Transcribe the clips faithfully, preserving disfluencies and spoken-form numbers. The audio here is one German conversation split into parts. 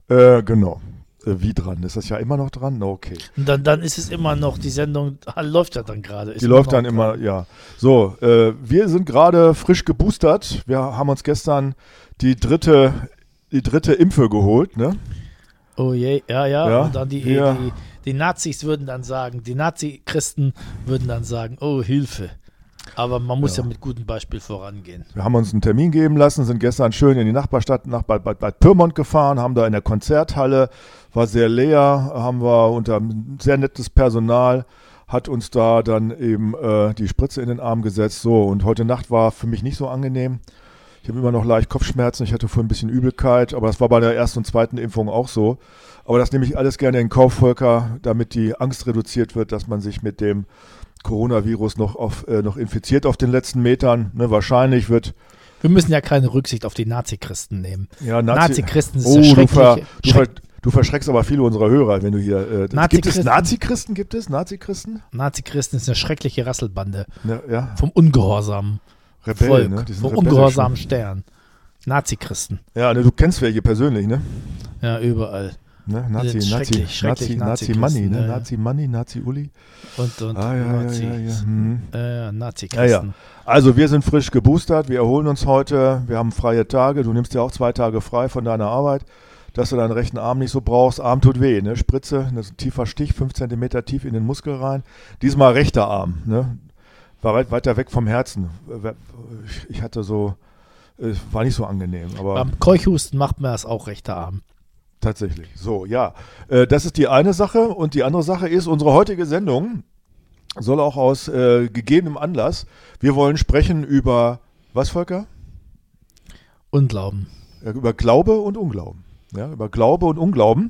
Äh, genau. Äh, wie dran? Ist das ja immer noch dran? No, okay. Und dann, dann ist es immer noch, die Sendung läuft ja dann gerade. Die läuft dann immer, ja. So, äh, wir sind gerade frisch geboostert. Wir haben uns gestern die dritte, die dritte Impfe geholt, ne? Oh je, ja, ja. Ja, Und dann die, ja. die, die Nazis würden dann sagen, die Nazi-Christen würden dann sagen, oh, Hilfe. Aber man muss ja, Ja mit gutem Beispiel vorangehen. Wir haben uns einen Termin geben lassen, sind gestern schön in die Nachbarstadt, nach Bad, Bad, Bad Pyrmont gefahren, haben da in der Konzerthalle, war sehr leer, haben wir unter sehr nettes Personal, hat uns da dann eben äh, die Spritze in den Arm gesetzt. So, und heute Nacht war für mich nicht so angenehm. Ich habe immer noch leicht Kopfschmerzen, ich hatte vorhin ein bisschen Übelkeit, aber das war bei der ersten und zweiten Impfung auch so. Aber das nehme ich alles gerne in Kauf, Volker, damit die Angst reduziert wird, dass man sich mit dem Coronavirus noch, auf, äh, noch infiziert auf den letzten Metern. Ne, wahrscheinlich wird... Wir müssen ja keine Rücksicht auf die Nazi-Christen nehmen. Ja, Nazi- Nazi-Christen ist oh, ja du, ver, schrecklich. du, ver, du verschreckst aber viele unserer Hörer, wenn du hier... Äh, Nazi-Christen- gibt es Nazi-Christen? Gibt es Nazi-Christen? Nazi-Christen ist eine schreckliche Rasselbande. Ja, ja. Vom ungehorsamen Rebellen, Volk, ne? Die sind vom rebellisch. ungehorsamen Stern. Nazi-Christen. Ja, ne, du kennst welche persönlich, ne? Ja, überall. Ne? Nazi, sind Nazi, schrecklich, schrecklich Nazi, Nazi Money, ne? Nazi-Christen, ja, ja. Nazi Money, Nazi Uli. Und, und Ah, ja, ja, Nazis. ja, ja. Hm. Äh, Ja, Nazi-Christen. ja. Also wir sind frisch geboostert, wir erholen uns heute, wir haben freie Tage, du nimmst ja auch zwei Tage frei von deiner Arbeit, dass du deinen rechten Arm nicht so brauchst. Arm tut weh, ne? Spritze, das ist ein tiefer Stich, fünf Zentimeter tief in den Muskel rein. Diesmal rechter Arm, ne? War weit, weiter weg vom Herzen. Ich hatte so, es war nicht so angenehm, aber... Beim Keuchhusten macht man das auch rechter Arm. Tatsächlich. So, ja. Äh, das ist die eine Sache. Und die andere Sache ist, unsere heutige Sendung soll auch aus äh, gegebenem Anlass, wir wollen sprechen über, was, Volker? Unglauben. Ja, über Glaube und Unglauben. Ja, über Glaube und Unglauben.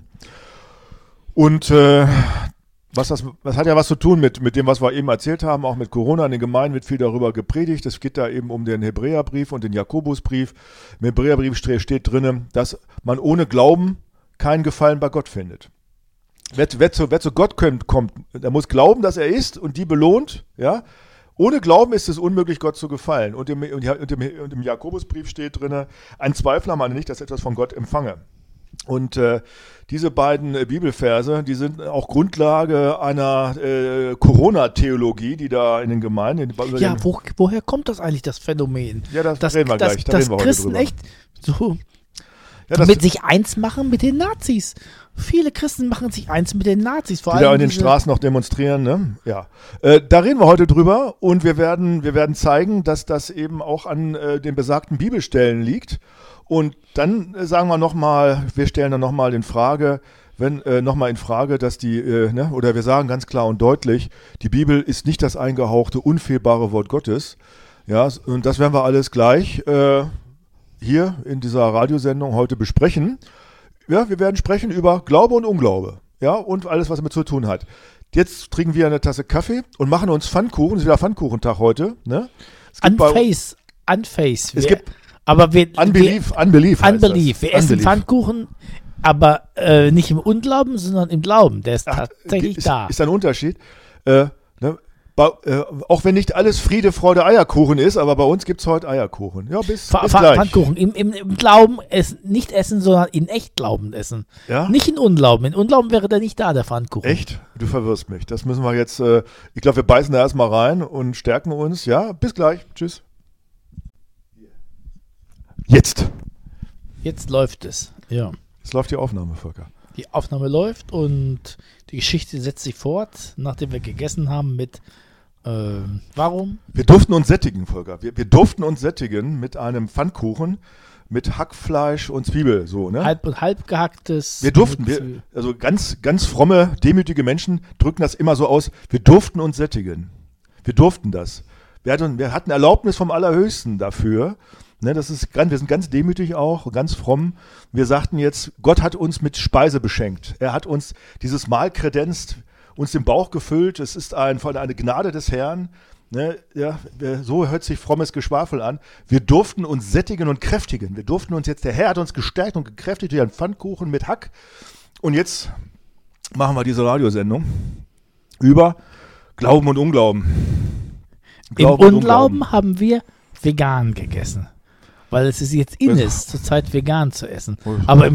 Und äh, was, das, das hat ja was zu tun mit, mit dem, was wir eben erzählt haben, auch mit Corona. In den Gemeinden wird viel darüber gepredigt. Es geht da eben um den Hebräerbrief und den Jakobusbrief. Im Hebräerbrief steht drin, dass man ohne Glauben keinen Gefallen bei Gott findet. Wer, wer, zu, wer zu Gott kommt, kommt, der muss glauben, dass er ist und die belohnt. Ja? Ohne Glauben ist es unmöglich, Gott zu gefallen. Und im, und im, und im Jakobusbrief steht drin, ein Zweifler meine nicht, dass er etwas von Gott empfange. Und äh, diese beiden äh, Bibelverse, die sind auch Grundlage einer äh, Corona-Theologie, die da in den Gemeinden... In, Ja, wo, woher kommt das eigentlich, das Phänomen? Ja, das dass, reden wir dass, gleich. Da dass reden wir heute Christen drüber. echt so Ja, das, mit sich eins machen mit den Nazis. Viele Christen machen sich eins mit den Nazis. Vor die allem da in den diese- Straßen noch demonstrieren, ne? Ja. Äh, da reden wir heute drüber und wir werden, wir werden zeigen, dass das eben auch an äh, den besagten Bibelstellen liegt. Und dann äh, sagen wir nochmal, wir stellen dann nochmal in Frage, wenn äh, nochmal in Frage, dass die, äh, ne, oder wir sagen ganz klar und deutlich, die Bibel ist nicht das eingehauchte, unfehlbare Wort Gottes. Ja, und das werden wir alles gleich äh, hier in dieser Radiosendung heute besprechen. Ja, wir werden sprechen über Glaube und Unglaube. Ja, und alles, was damit zu tun hat. Jetzt trinken wir eine Tasse Kaffee und machen uns Pfannkuchen. Es ist wieder Pfannkuchentag heute. Ne? Es gibt bei- Unface. Unface. Es Wir- gibt aber wir, Unbelief, Unbelief wir, heißt das. Unbelief. Wir essen Unbelief. Pfannkuchen, aber äh, nicht im Unglauben, sondern im Glauben. Der ist Ach, tatsächlich ist, da. Ist ein Unterschied. Äh, ne? Ba- äh, auch wenn nicht alles Friede, Freude, Eierkuchen ist, aber bei uns gibt es heute Eierkuchen. Ja, bis, Pfa- bis Pfa- gleich. Pfannkuchen. Im, im, Im Glauben essen, nicht essen, sondern in Echtglauben essen. Ja? Nicht in Unglauben. In Unglauben wäre der nicht da, der Pfannkuchen. Echt? Du verwirrst mich. Das müssen wir jetzt, äh, ich glaube, wir beißen da erstmal rein und stärken uns. Ja, bis gleich. Tschüss. Jetzt. Jetzt läuft es. Ja. Jetzt läuft die Aufnahme, Volker. Die Aufnahme läuft und die Geschichte setzt sich fort, nachdem wir gegessen haben mit ähm, warum? Wir durften uns sättigen, Volker. Wir, wir durften uns sättigen mit einem Pfannkuchen, mit Hackfleisch und Zwiebel, so, ne? Halb und halb gehacktes. Wir durften, mit- wir, also ganz, ganz fromme, demütige Menschen drücken das immer so aus, wir durften uns sättigen. Wir durften das. Wir hatten, wir hatten Erlaubnis vom Allerhöchsten dafür. Ne, das ist, ganz- wir sind ganz demütig auch, ganz fromm. Wir sagten jetzt, Gott hat uns mit Speise beschenkt. Er hat uns dieses Mahl kredenzt, uns den Bauch gefüllt. Es ist ein, von eine Gnade des Herrn. Ne, ja, wir- so hört sich frommes Geschwafel an. Wir durften uns sättigen und kräftigen. Wir durften uns jetzt, der Herr hat uns gestärkt und gekräftigt durch einen Pfannkuchen mit Hack. Und jetzt machen wir diese Radiosendung über Glauben und Unglauben. Im Glauben und Unglauben haben wir vegan gegessen. Weil es ist jetzt in Also- ist, zurzeit vegan zu essen. Oh. Aber im